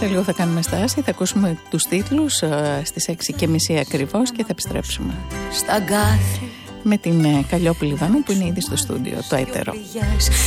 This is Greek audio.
Σε λίγο θα κάνουμε στάση, θα ακούσουμε τους τίτλους στις 6:30 ακριβώς και θα επιστρέψουμε στα γκάθη με την Καλλιόπη Λιβανού που είναι ήδη στο στούντιο, το έτερο.